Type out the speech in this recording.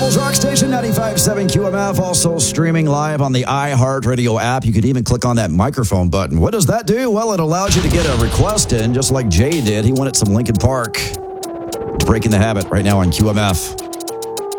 World's Rock Station 95.7 QMF, also streaming live on the iHeartRadio app. You could even click on that microphone button. What does that do? Well, it allows you to get a request in, just like Jay did. He wanted some Linkin Park. Breaking the Habit right now on QMF.